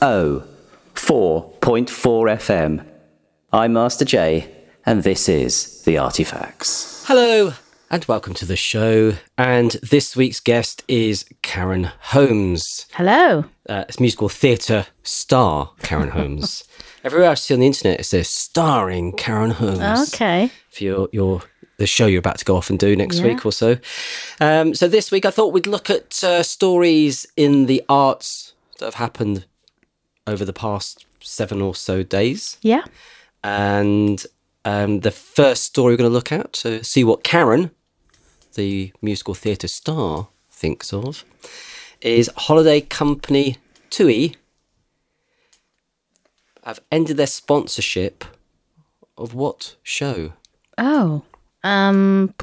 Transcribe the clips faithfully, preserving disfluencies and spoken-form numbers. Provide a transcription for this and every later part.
O four point four F M. I'm Master J, and this is The Artifacts. Hello, and welcome to the show. And this week's guest is Karen Holmes. Hello. Uh, it's musical theatre star Karen Holmes. Everywhere I see on the internet, it says starring Karen Holmes. Okay. For your, your the show you're about to go off and do next Yeah. week or so. Um, so this week I thought we'd look at uh, stories in the arts that have happened over the past seven or so days. Yeah. And um, the first story we're going to look at to see what Karen, the musical theatre star, thinks of, is holiday company TUI have ended their sponsorship of what show? Oh. Um.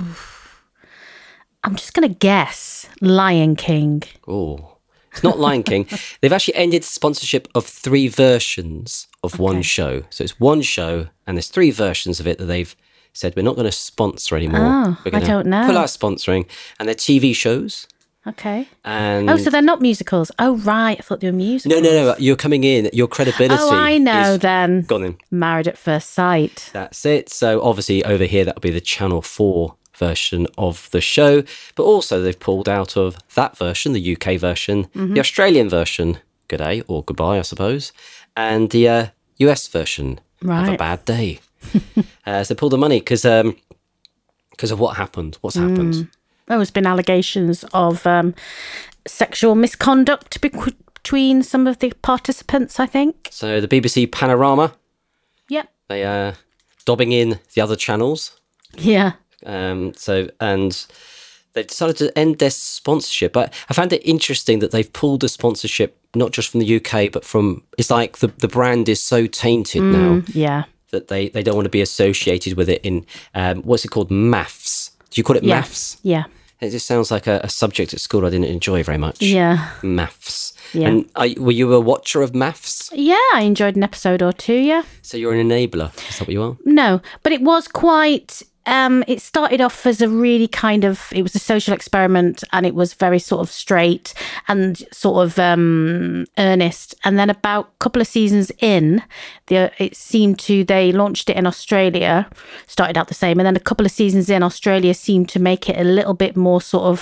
I'm just going to guess Lion King. Oh, it's not Lion King. They've actually ended sponsorship of three versions of one Okay. show. So it's one show, and there's three versions of it that they've said we're not going to sponsor anymore. Oh, we're I gonna don't know. Pull out sponsoring, and they're T V shows. Okay. And Oh, so they're not musicals. Oh, right. I thought they were musicals. no, no, no. You're coming in. Your credibility. Oh, I know is then. gone in. Married at First Sight. That's it. So obviously over here that'll be the Channel four version of the show, but also they've pulled out of that version, the U K version, Mm-hmm. the Australian version, good day or goodbye, I suppose, and the uh, U S version, have a Right. bad day. uh, so they pulled the money because um, because of what happened. What's happened? There's been allegations of um, sexual misconduct be- between some of the participants, I think. So the B B C Panorama, Yep. they are dobbing in the other channels. Yeah. Um, so, and they've decided to end their sponsorship. But I found it interesting that they've pulled the sponsorship not just from the U K, but from, it's like the, the brand is so tainted now Yeah. that they, they don't want to be associated with it in, um, what's it called? Maths. Do you call it Yeah. maths? Yeah. It just sounds like a, a subject at school I didn't enjoy very much. Yeah. Maths. Yeah. And are, were you a watcher of maths? Yeah, I enjoyed an episode or two, yeah. So you're an enabler. Is that what you are? No, but it was quite. Um, it started off as a really kind of. It was a social experiment, and it was very sort of straight and sort of um, earnest. And then about a couple of seasons in, the it seemed to they launched it in Australia. Started out the same, and then a couple of seasons in, Australia seemed to make it a little bit more sort of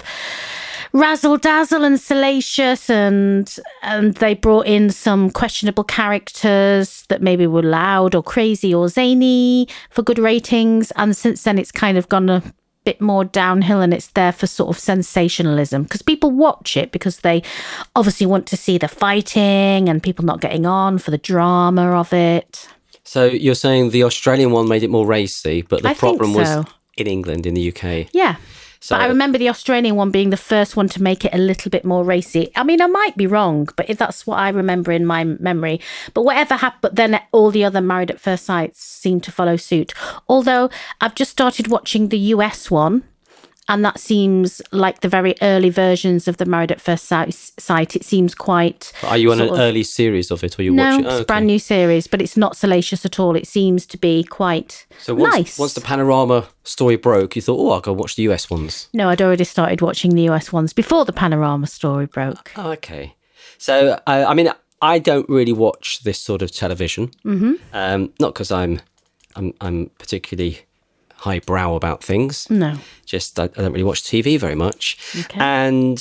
razzle dazzle and salacious, and and they brought in some questionable characters that maybe were loud or crazy or zany for good ratings. And since then it's kind of gone a bit more downhill, and it's there for sort of sensationalism because people watch it because they obviously want to see the fighting and people not getting on, for the drama of it. So you're saying the Australian one made it more racy, but the I think problem was so. in England, in the U K. Yeah. So But I remember the Australian one being the first one to make it a little bit more racy. I mean, I might be wrong, but if that's what I remember in my memory. But whatever happened, but then all the other Married at First Sight seemed to follow suit. Although I've just started watching the U S one, and that seems like the very early versions of the Married at First Sight. Sight. It seems quite. are you on an sort of- early series of it, or you No, watching? it's Oh, a brand new series, but it's not salacious at all. It seems to be quite So once, nice. once the Panorama story broke, you thought, oh, I'll go watch the U S ones. No, I'd already started watching the U S ones before the Panorama story broke. Oh, okay. So uh, I mean, I don't really watch this sort of television. Mm-hmm. Um, not because I'm, I'm, I'm particularly highbrow about things. No. Just I, I don't really watch T V very much. Okay. And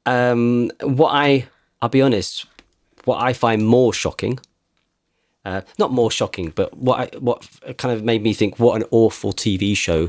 um, what I, I'll be honest, what I find more shocking, uh, not more shocking, but what I, what kind of made me think, what an awful T V show,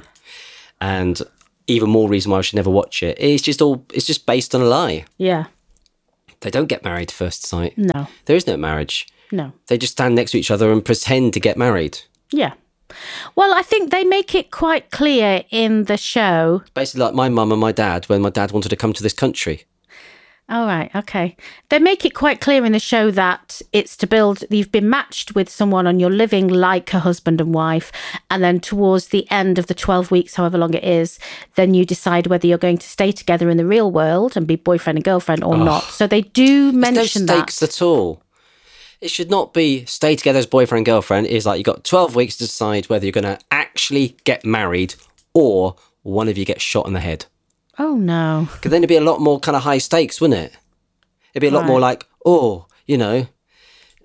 and even more reason why I should never watch it. It's just all, it's just based on a lie. Yeah. They don't get married at first sight. No. There is no marriage. No. They just stand next to each other and pretend to get married. Yeah. Well, I think they make it quite clear in the show. Basically like my mum and my dad when my dad wanted to come to this country. All right. Okay. They make it quite clear in the show that it's to build, you've been matched with someone and you're living like a husband and wife. And then towards the end of the twelve weeks, however long it is, then you decide whether you're going to stay together in the real world and be boyfriend and girlfriend or not. So they do mention There's no stakes that. at all. It should not be stay together as boyfriend and girlfriend. It's like you've got twelve weeks to decide whether you're going to actually get married or one of you gets shot in the head. Oh, no. Because then it'd be a lot more kind of high stakes, wouldn't it? It'd be a lot Right. more like, oh, you know,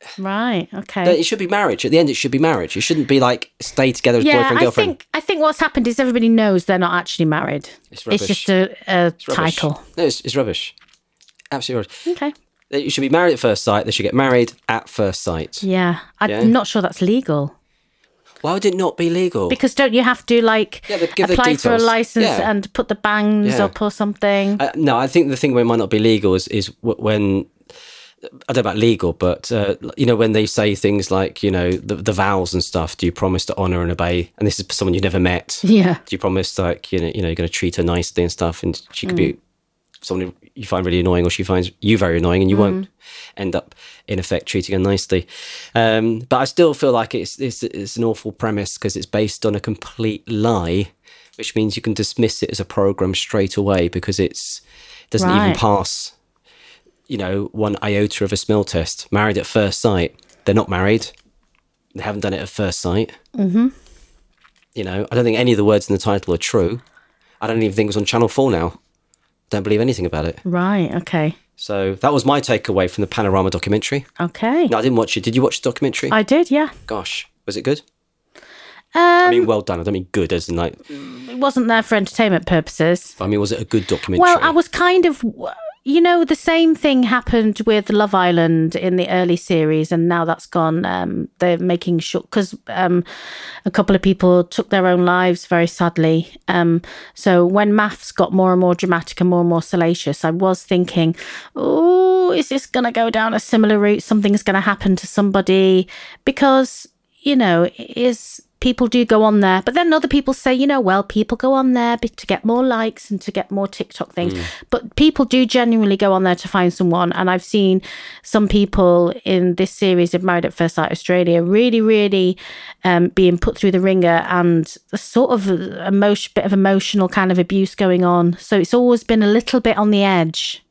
Right. Okay. It should be marriage. At the end, it should be marriage. It shouldn't be like stay together as yeah, boyfriend, I girlfriend. think I think what's happened is everybody knows they're not actually married. It's rubbish. It's just a, a It's rubbish. title. No, it's, it's rubbish. Absolutely rubbish. Okay. You should be married at first sight. They should get married at first sight. Yeah, I'm Yeah. not sure that's legal. Why would it not be legal? Because don't you have to like Yeah, they give the apply for a details. license Yeah. and put the bangs Yeah. up or something? Uh, no, I think the thing where it might not be legal is is w- when I don't know about legal, but uh, you know when they say things like you know the, the vows and stuff. Do you promise to honour and obey? And this is someone you've never met. Yeah. Do you promise like you know you know you're going to treat her nicely and stuff? And she could be someone you find really annoying, or she finds you very annoying, and you won't end up in effect treating her nicely. Um, but I still feel like it's it's, it's an awful premise because it's based on a complete lie, which means you can dismiss it as a program straight away because it's it doesn't even Right. pass, you know, one iota of a smell test. Married at first sight. They're not married. They haven't done it at first sight. Mm-hmm. You know, I don't think any of the words in the title are true. I don't even think it was on Channel four now. Don't believe anything about it. Right. Okay. So that was my takeaway from the Panorama documentary. Okay. No, I didn't watch it. Did you watch the documentary? I did. Yeah. Gosh, was it good? Um, I mean, well done. I don't mean good as in like, it wasn't there for entertainment purposes. I mean, was it a good documentary? Well, I was kind of, you know, the same thing happened with Love Island in the early series, and now that's gone. Um, they're making sure because um, a couple of people took their own lives very sadly. Um, so when maths got more and more dramatic and more and more salacious, I was thinking, oh, is this going to go down a similar route? Something's going to happen to somebody because, you know, it is. People do go on there, but then other people say, you know, well, people go on there be- to get more likes and to get more TikTok things. Mm. But people do genuinely go on there to find someone. And I've seen some people in this series of Married at First Sight Australia really, really um, being put through the ringer and a sort of a emotion, bit of emotional kind of abuse going on. So it's always been a little bit on the edge.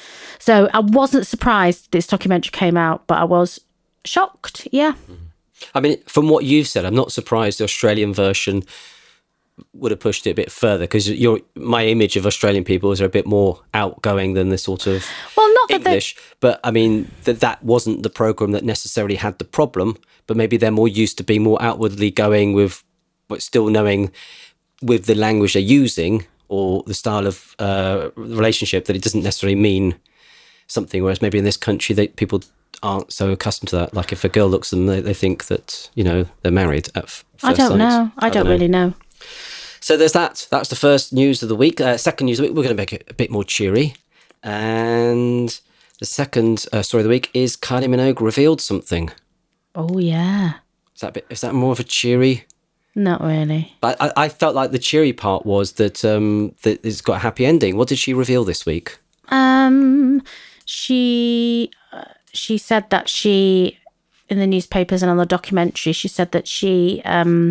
So I wasn't surprised this documentary came out, but I was shocked. Yeah. Mm. I mean, from what you've said, I'm not surprised the Australian version would have pushed it a bit further because your my image of Australian people is a bit more outgoing than the sort of well, not that English. But I mean, that that wasn't the program that necessarily had the problem. But maybe they're more used to being more outwardly going with, but still knowing with the language they're using or the style of uh, relationship that it doesn't necessarily mean something. Whereas maybe in this country, they, people aren't so accustomed to that. Like if a girl looks at them, they, they think that, you know, they're married at f- first I don't sight. know. I, I don't, don't know. really know. So there's that. That's the first news of the week. Uh, second news of the week, we're going to make it a bit more cheery. And the second uh, story of the week is Kylie Minogue revealed something. Oh, yeah. Is that, a bit, is that more of a cheery? Not really. But I, I felt like the cheery part was that, um, that it's got a happy ending. What did she reveal this week? Um, she... Uh, She said that she, in the newspapers and on the documentary, she said that she um,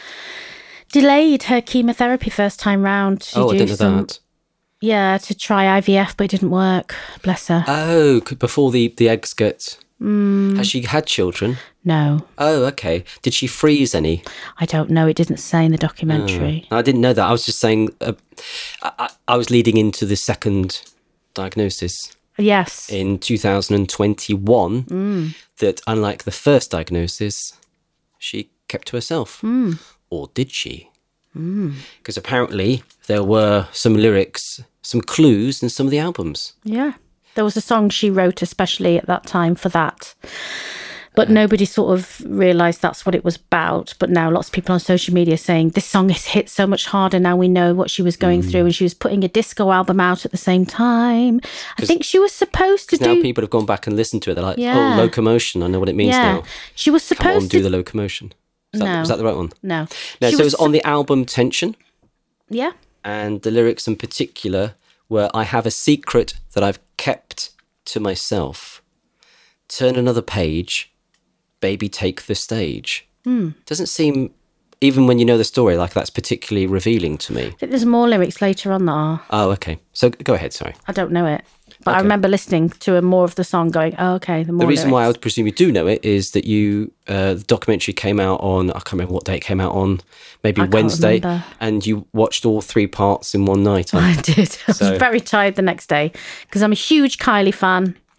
delayed her chemotherapy first time round. To oh, do I didn't know some, that. Yeah, to try I V F, but it didn't work. Bless her. Oh, before the, the eggs get... Mm. Has she had children? No. Oh, okay. Did she freeze any? I don't know. It didn't say in the documentary. Oh, I didn't know that. I was just saying... Uh, I, I was leading into the second diagnosis. Yes. In two thousand twenty-one, mm. that unlike the first diagnosis, she kept to herself. Mm. Or did she? Because mm. apparently there were some lyrics, some clues in some of the albums. Yeah. There was a song she wrote especially at that time for that. But uh, nobody sort of realised that's what it was about. But now lots of people on social media saying this song has hit so much harder. Now we know what she was going mm. through. And she was putting a disco album out at the same time. I think she was supposed to do... now people have gone back and listened to it. They're like, yeah. oh, locomotion. I know what it means yeah. now. She was supposed Come on, to... do the locomotion. Is that, no. Was that the right one? No. No, she so was it was on the album Tension. Yeah. And the lyrics in particular were, I have a secret that I've kept to myself. Turn another page... Baby, take the stage. Mm. Doesn't seem, even when you know the story, like that's particularly revealing to me. I think there's more lyrics later on that are. Oh, okay. So go ahead, sorry. I don't know it. But okay. I remember listening to a more of the song going, oh, okay, the more The reason lyrics. why I would presume you do know it is that you, uh, the documentary came out on, I can't remember what day it came out on, maybe I Wednesday, remember. And you watched all three parts in one night. I did. I so. was very tired the next day because I'm a huge Kylie fan.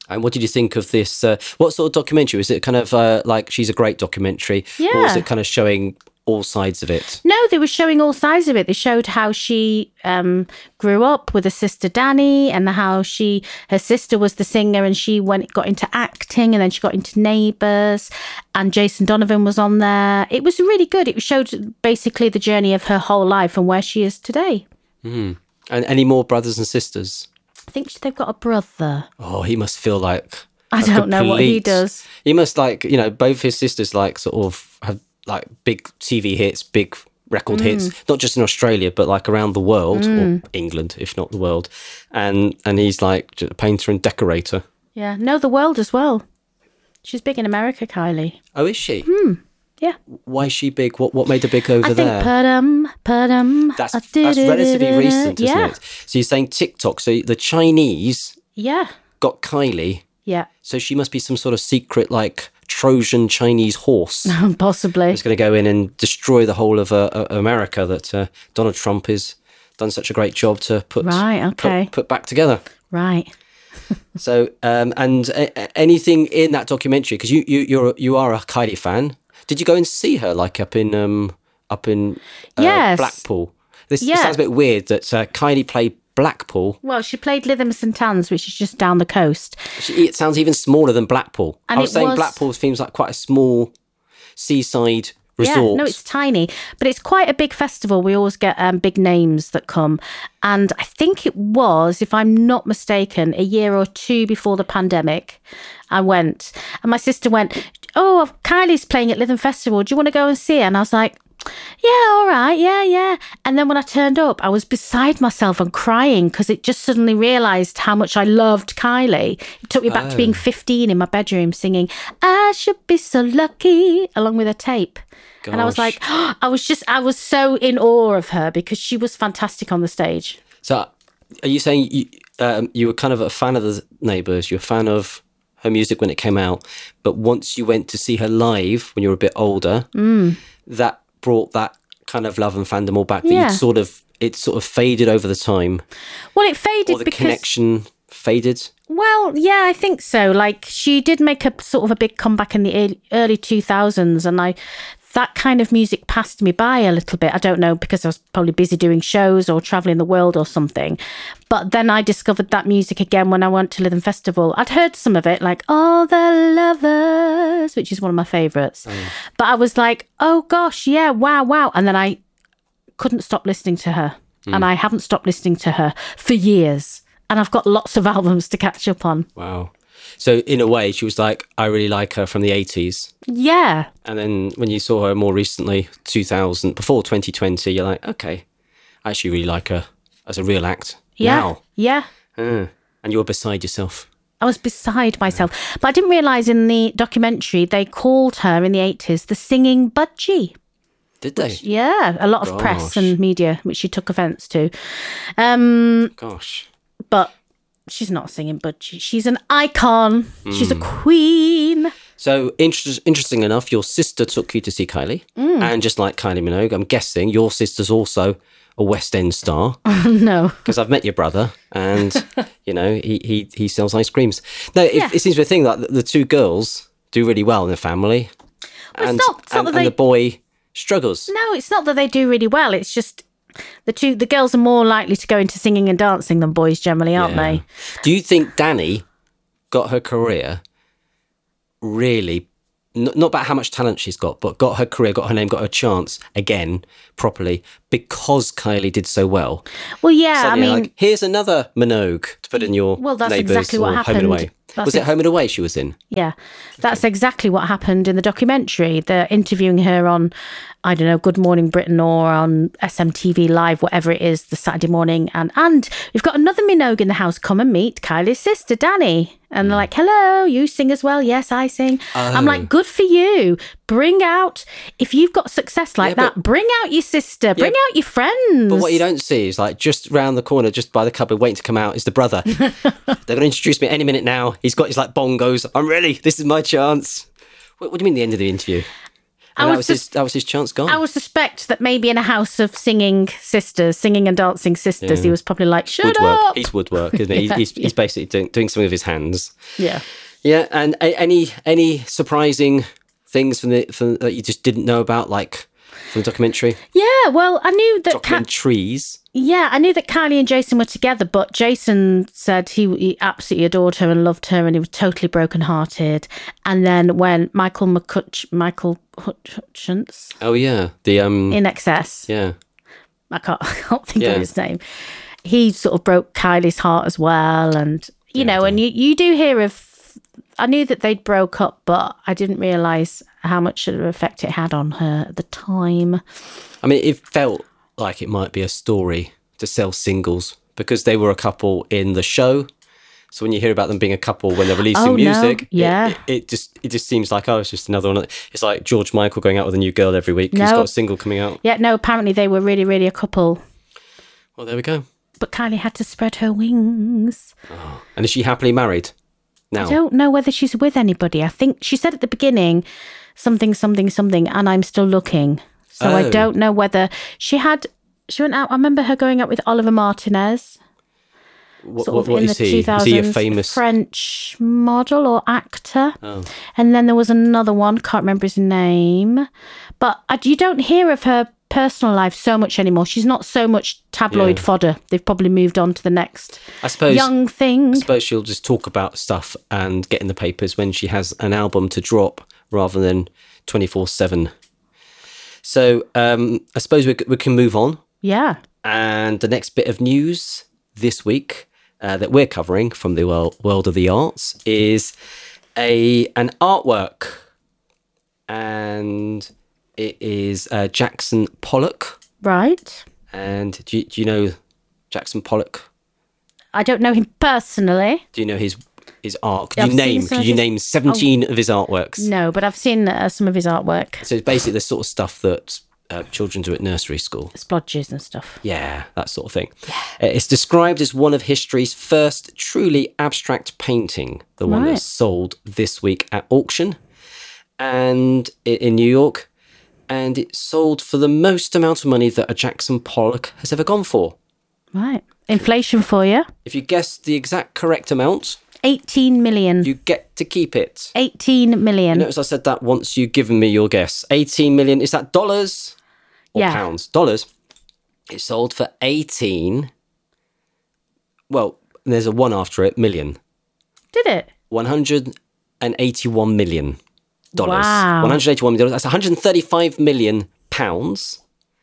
And what did you think of this? Uh, what sort of documentary? Was it kind of uh, like She's a Great documentary? Or was Yeah. it kind of showing all sides of it? No, they were showing all sides of it. They showed how she um, grew up with her sister Danny, and how she, her sister was the singer, and she went got into acting, and then she got into Neighbours, and Jason Donovan was on there. It was really good. It showed basically the journey of her whole life and where she is today. And any more brothers and sisters? I think they've got a brother. Oh, he must feel like I a don't know what he complete- does. He must like, you know, both his sisters like sort of have like big T V hits, big record hits, not just in Australia, but like around the world, or England, if not the world. And and he's like a painter and decorator. Yeah, know the world as well. She's big in America, Kylie. Oh, is she? Yeah. Why is she big? What what made her big over I think there? put-um, put-um. That's, uh, that's relatively du-du-du-du-du. recent, isn't Yeah. it? So you're saying TikTok. So the Chinese Yeah. got Kylie. Yeah. So she must be some sort of secret, like, Trojan Chinese horse. Possibly. It's going to go in and destroy the whole of uh, uh, America that uh, Donald Trump has done such a great job to put, Right, okay. put, put back together. Right. So, um, and uh, anything in that documentary, because you, you, you're, you are a Kylie fan. Did you go and see her, like, up in, um, up in uh, Yes. Blackpool? This, this Yeah. sounds a bit weird that uh, Kylie played Blackpool. Well, she played Lytham St Anne's, which is just down the coast. She, it sounds even smaller than Blackpool. And I was it saying was- Blackpool seems like quite a small seaside resort. Yeah, no, it's tiny, but it's quite a big festival. We always get um, big names that come. And I think it was, if I'm not mistaken, a year or two before the pandemic, I went. And my sister went, oh, Kylie's playing at Lytham Festival. Do you want to go and see her? And I was like, yeah, all right, yeah, yeah. And then when I turned up, I was beside myself and crying because it just suddenly realised how much I loved Kylie. It took me back to being fifteen in my bedroom singing, I should be so lucky, along with a tape. And I was Gosh. like, I was just, I was so in awe of her because she was fantastic on the stage. So, are you saying you, um, you were kind of a fan of the Neighbours? You're a fan of her music when it came out, but once you went to see her live when you were a bit older, Mm. that brought that kind of love and fandom all back. That Yeah. you'd sort of it sort of faded over the time, Well, it faded or the because... connection faded. Well, yeah, I think so. Like, she did make a sort of a big comeback in the early, early two thousands, and I that kind of music passed me by a little bit. I don't know, because I was probably busy doing shows or traveling the world or something. But then I discovered that music again when I went to Lytham Festival. I'd heard some of it, like All the Lovers, which is one of my favourites. But I was like, oh gosh, yeah, wow, wow. And then I couldn't stop listening to her. And I haven't stopped listening to her for years. And I've got lots of albums to catch up on. Wow. So in a way, she was like, I really like her from the eighties. Yeah. And then when you saw her more recently, two thousand, before twenty twenty, you're like, okay, I actually really like her as a real act Yeah. now. Yeah. Uh, and you were beside yourself. I was beside myself. But I didn't realise in the documentary they called her in the eighties the singing budgie. Did they? Yeah. A lot of Gosh. press and media, which she took offence to. Um, Gosh. but she's not a singing budgie. She's an icon. She's a Hmm. queen. So inter- interesting enough, your sister took you to see Kylie. Mm. And just like Kylie Minogue, I'm guessing your sister's also a West End star. No. Because I've met your brother, and you know he he, he sells ice creams. No, it, Yeah. it seems to be a thing that the, the two girls do really well in the family, Well, it's and not- it's not and, that and they- the boy struggles. No, it's not that they do really well. It's just the two, the girls are more likely to go into singing and dancing than boys generally, aren't Yeah. they? Do you think Danny got her career really? n- Not about how much talent she's got, but got her career, got her name, got her chance again properly because Kylie did so well. Well, yeah, Suddenly, I mean, like, here's another Minogue to put in your Well, that's Neighbours exactly what or Home happened. and Away. That's Was it ex- Home and Away she was in? yeah, that's exactly what happened in the documentary. They're interviewing her on, I don't know, Good Morning Britain or on S M T V Live, whatever it is, the Saturday morning. And and we've got another Minogue in the house. Come and meet Kylie's sister, Danny. And they're like, hello, you sing as well? Yes, I sing. I'm Oh. like, good for you. Bring out, if you've got success like Yeah, that, but- bring out your sister, bring out your friends. But what you don't see is like just round the corner, just by the cupboard, waiting to come out, is the brother. They're going to introduce me any minute now. He's got his like bongos. I'm ready. This is my chance. What, what do you mean the end of the interview? I And that would was sus- his that was his chance gone. I would suspect that maybe in a house of singing sisters, singing and dancing sisters, Yeah. he was probably like, "Shut woodwork. up!" He's woodwork, isn't he? Yeah, he's, he's, yeah. he's basically doing, doing something with his hands. Yeah. Yeah, and a, any any surprising things from the from, that you just didn't know about, like from the documentary? Yeah. Well, I knew that. Ka- Documentaries. yeah, I knew that Kylie and Jason were together, but Jason said he, he absolutely adored her and loved her, and he was totally brokenhearted. And then when Michael McCutch, Michael Hutchence, Oh yeah, the um. In Excess, Yeah, I can't, I can't think Yeah. of his name. He sort of broke Kylie's heart as well, and you know, and you, you do hear of. I knew that they'd broke up, but I didn't realise how much of an effect it had on her at the time. I mean, it felt like it might be a story to sell singles because they were a couple in the show. So when you hear about them being a couple when they're releasing Oh, no. music, it- Yeah. it, it just it just seems like oh, it's just another one. It's like George Michael going out with a new girl every week. He's No. got a single coming out. Yeah, no, apparently they were really, really a couple. Well, there we go. But Kylie had to spread her wings. And is she happily married now? I don't know whether she's with anybody. I think she said at the beginning something, something, something, and I'm still looking. So I Oh. don't know whether she had. She went out. I remember her going out with Oliver Martinez. What, Sort what, of what in is the he? two Is thousands, he a famous? French model or actor? Oh. And then there was another one. Can't remember his name. But I, you don't hear of her personal life so much anymore. She's not so much tabloid Yeah. fodder. They've probably moved on to the next I suppose. young thing. I suppose she'll just talk about stuff and get in the papers when she has an album to drop rather than twenty-four seven. So um, I suppose we, c- we can move on. Yeah. And the next bit of news this week uh, that we're covering from the world, world of the arts is a an artwork. And it is uh, Jackson Pollock. Right. And do you, do you know Jackson Pollock? I don't know him personally. Do you know his his art? Could I've you seen name? some Could of you his- name seventeen of his artworks? No, but I've seen uh, some of his artwork, So it's basically the sort of stuff that uh, children do at nursery school. splodges and stuff. Yeah, that sort of thing. Uh, it's described as one of history's first truly abstract painting, the one Right. that's sold this week at auction, and i- in New York, and it sold for the most amount of money that a Jackson Pollock has ever gone for. Right. Inflation for you. If you guess the exact correct amount, eighteen million. you get to keep it. eighteen million. Notice I said that once you've given me your guess. eighteen million, is that dollars or Yeah. pounds? Dollars. It sold for eighteen. Well, there's a one after it, million. Did it? one hundred eighty-one million dollars. Wow. one hundred eighty-one million dollars. That's one hundred thirty-five million pounds.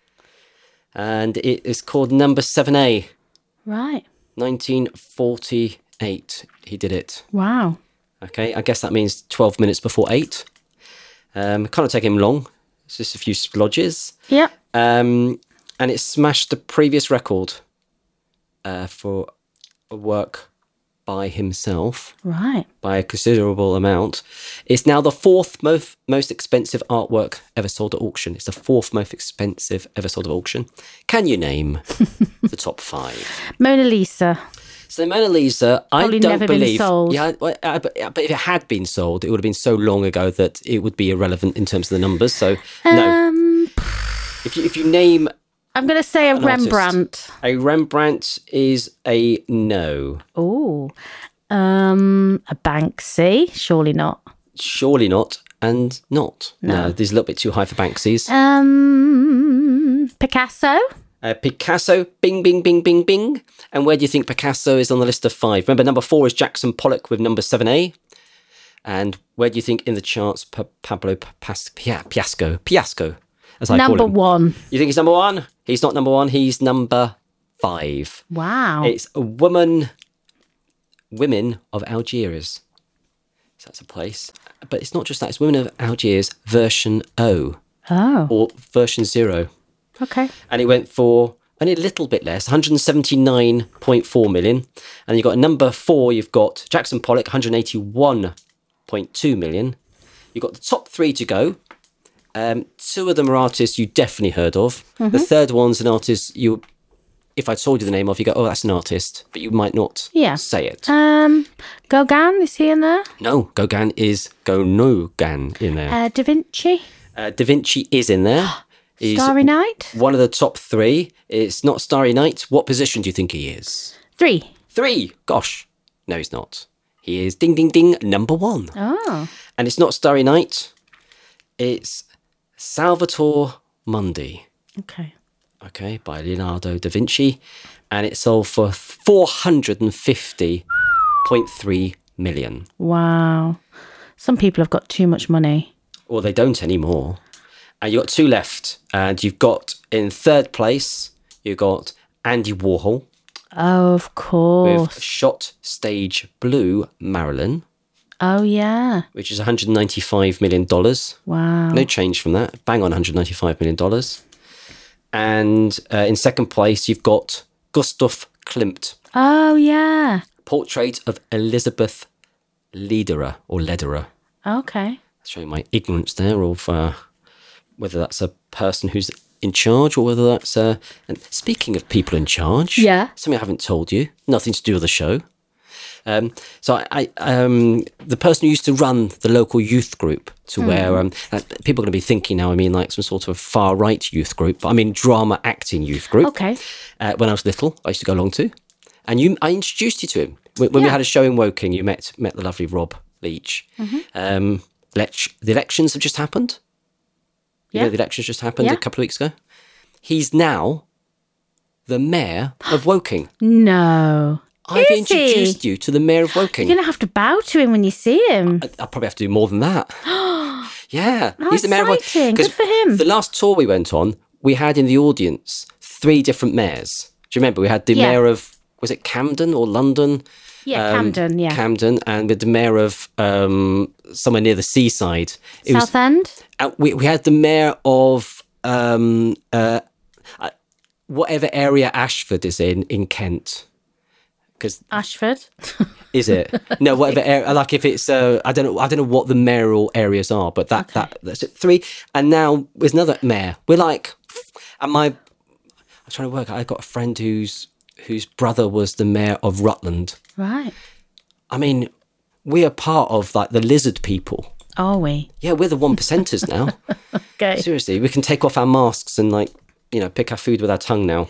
And it is called Number seven A. Right. nineteen forty-eight. He did it. Wow. Okay, I guess that means twelve minutes before eight. Um, can't take him long. It's just a few splodges. Yep. Um, and it smashed the previous record uh, for a work by himself Right. by a considerable amount. It's now the fourth most, most expensive artwork ever sold at auction. It's the fourth most expensive ever sold at auction. Can you name the top five? Mona Lisa. So the Mona Lisa, Probably I don't never been believe. sold. Yeah, well, uh, but, uh, but if it had been sold, it would have been so long ago that it would be irrelevant in terms of the numbers. So no, Um, if you if you name I'm going to say a an artist. Rembrandt. a Rembrandt, is a no. Oh. Um, a Banksy. Surely not. Surely not, and not. No, there's a little bit too high for Banksy's. Um, Picasso. Uh, Picasso, bing, bing, bing, bing, bing. And where do you think Picasso is on the list of five? Remember, number four is Jackson Pollock with number seven A. And where do you think in the charts Pa- Pablo Pas- Pia- Piasco, Piasco, as I Number call him? one. You think he's number one? He's not number one. He's number five. Wow. It's a woman, women of Algiers. So that's a place. But it's not just that. It's Women of Algiers version O oh. or version zero. Okay. And it went for only a little bit less, one hundred seventy-nine point four million. And you've got number four, you've got Jackson Pollock, one hundred eighty-one point two million. You've got the top three to go. Um, two of them are artists you definitely heard of. The third one's an artist you, if I told you the name of, you go, oh, that's an artist, but you might not Yeah. say it. Um, Gauguin. Is he in there? No, Gauguin is Gonogan in there. Uh, Da Vinci. Uh, Da Vinci is in there. He's Starry Night? one of the top three. It's not Starry Night. What position do you think he is? Three. Three. Gosh. No, he's not. He is ding, ding, ding, number one. Oh. And it's not Starry Night. It's Salvator Mundi. Okay. Okay, by Leonardo da Vinci. And it sold for four hundred fifty point three million. Wow. Some people have got too much money. Well, they don't anymore. And you've got two left. And you've got, in third place, you've got Andy Warhol. Oh, of course. With Shot Stage Blue Marilyn, Oh, yeah. which is one hundred ninety-five million dollars. Wow. No change from that. Bang on one hundred ninety-five million dollars. And uh, in second place, you've got Gustav Klimt, Oh, yeah. Portrait of Elizabeth Lederer, or Lederer. Okay. Showing my ignorance there of uh, whether that's a person who's in charge or whether that's a... And speaking of people in charge, Yeah. something I haven't told you, nothing to do with the show. Um, so I, I um, the person who used to run the local youth group to Hmm. where um, uh, people are going to be thinking now, I mean, like some sort of far right youth group, but I mean drama acting youth group. Okay. Uh, when I was little, I used to go along to, and you, I introduced you to him when, when we Yeah. had a show in Woking. You met met the lovely Rob Leach. Mm-hmm. Um, lech- the elections have just happened. You Yeah. know, the elections just happened Yeah. a couple of weeks ago. He's now the mayor of Woking. No. I've Is introduced he? you to the mayor of Woking. You're going to have to bow to him when you see him. I- I'll probably have to do more than that. Yeah, How he's the mayor of Woking. exciting. 'Cause Good for him. The last tour we went on, we had in the audience three different mayors. Do you remember? We had the Yeah. mayor of, was it Camden or London? Yeah, Um, Camden, yeah. Camden, and with the mayor of um, somewhere near the seaside. It was, Southend? uh, we, we had the mayor of um, uh, uh, whatever area Ashford is in, in Kent. Because Ashford? is it? No, whatever area. Like if it's, uh, I don't know, I don't know what the mayoral areas are, but that that that's it. Three, and now there's another mayor. We're like, and my, I'm trying to work. I got a friend whose whose brother was the mayor of Rutland. Right. I mean, we are part of like the lizard people. Are we? Yeah, we're the one percenters now. Okay. Seriously, we can take off our masks and like, you know, pick our food with our tongue now.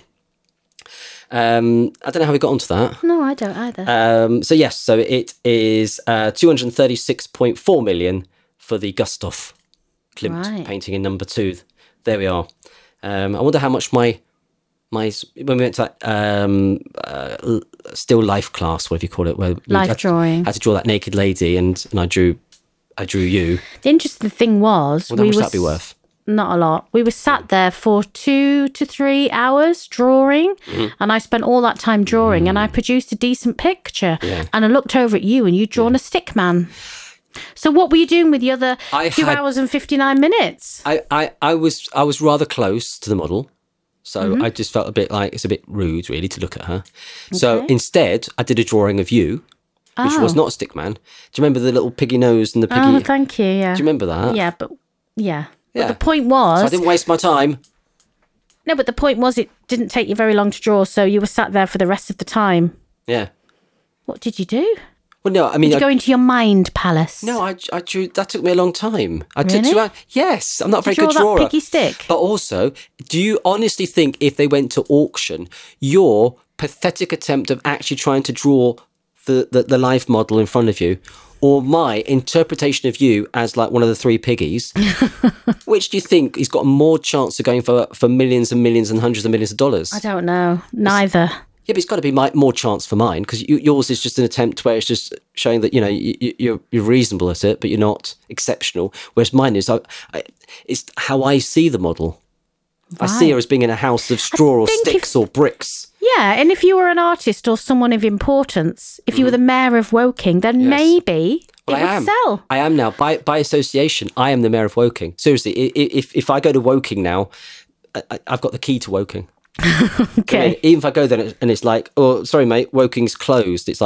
Um, I don't know how we got onto that. No, I don't either. Um, so yes, so it is uh, two hundred thirty-six point four million for the Gustav Klimt Right. painting in number two. There we are. Um, I wonder how much my my when we went to that um, uh, l- still life class, whatever you call it, where we Life had, drawing. had to draw that naked lady, and, and I drew I drew you. The interesting thing was, Well, how we much were would that be worth? not a lot. We were sat there for two to three hours drawing, Mm-hmm. and I spent all that time drawing, and I produced a decent picture. Yeah. And I looked over at you, and you'd drawn a stick man. So what were you doing with the other I two had- hours and fifty nine minutes? I, I, I was I was rather close to the model, so Mm-hmm. I just felt a bit like it's a bit rude, really, to look at her. So Okay. instead, I did a drawing of you, which was Oh. not a stick man. Do you remember the little piggy nose and the piggy? Oh, thank you. Yeah. Do you remember that? Yeah, but yeah. Yeah. But the point was, So I didn't waste my time. no, but the point was, it didn't take you very long to draw, so you were sat there for the rest of the time. Yeah. What did you do? Well, no, I mean, Did you I, go into your mind palace? no, I, I drew. That took me a long time. I took Really? two hours. Yes, I'm not a very Did you good draw drawer. that piggy stick? But also, do you honestly think if they went to auction, your pathetic attempt of actually trying to draw the, the, the life model in front of you, or my interpretation of you as like one of the three piggies, which do you think has got more chance of going for, for millions and millions and hundreds of millions of dollars? I don't know. Neither. Yeah, but it's got to be my, more chance for mine, because you, yours is just an attempt where it's just showing that, you know, you, you- you're, you're reasonable at it, but you're not exceptional. Whereas mine is, I, I, it's how I see the model. I see her as being in a house of straw or think sticks if- or bricks. Yeah, and if you were an artist or someone of importance, if you were the mayor of Woking, then Yes. maybe Well, it I would am. sell. I am now. By by association, I am the mayor of Woking. Seriously, i- i- if if I go to Woking now, I, I- I've got the key to Woking. I mean, Okay. even if I go there and it's- and it's like, oh, sorry, mate, Woking's closed. It's like,